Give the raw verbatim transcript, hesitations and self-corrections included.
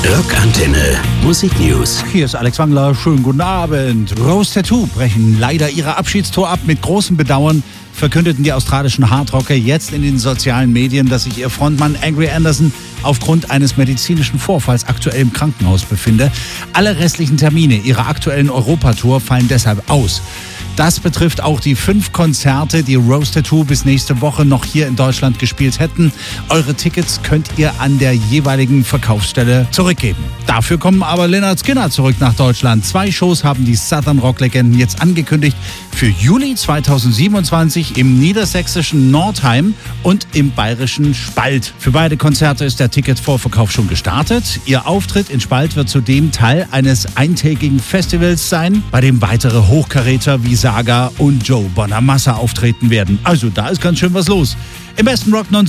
Rockantenne Musiknews. Hier ist Alex Wangler. Schönen guten Abend. Rose Tattoo brechen leider ihre Abschiedstour ab. Mit großem Bedauern verkündeten die australischen Hardrocker jetzt in den sozialen Medien, dass sich ihr Frontmann Angry Anderson aufgrund eines medizinischen Vorfalls aktuell im Krankenhaus befinde. Alle restlichen Termine ihrer aktuellen Europatour fallen deshalb aus. Das betrifft auch die fünf Konzerte, die Rose Tattoo bis nächste Woche noch hier in Deutschland gespielt hätten. Eure Tickets könnt ihr an der jeweiligen Verkaufsstelle zurückgeben. Dafür kommen aber Lynyrd Skynyrd zurück nach Deutschland. Zwei Shows haben die Southern Rock-Legenden jetzt angekündigt. Für Juli zweitausendsiebenundzwanzig im niedersächsischen Nordheim und im bayerischen Spalt. Für beide Konzerte ist der Ticketvorverkauf schon gestartet. Ihr Auftritt in Spalt wird zudem Teil eines eintägigen Festivals sein, bei dem weitere Hochkaräter wie Saga und Joe Bonamassa auftreten werden. Also da ist ganz schön was los. Im besten Rock